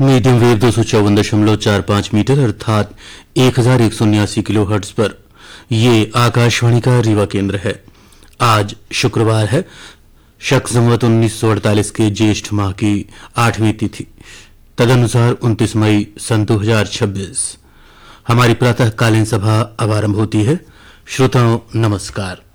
Medium wave 254.45 metre अर्थात 1179 kilo hertz पर ये आकाशवाणी का रीवा केंद्र है। आज शुक्रवार है, शक संवत 1948 के ज्येष्ठ माह की 8वीं तिथि, तदनुसार 29 मई सन 2026। हमारी प्रातःकालीन सभा अब आरंभ होती है। श्रोताओं नमस्कार।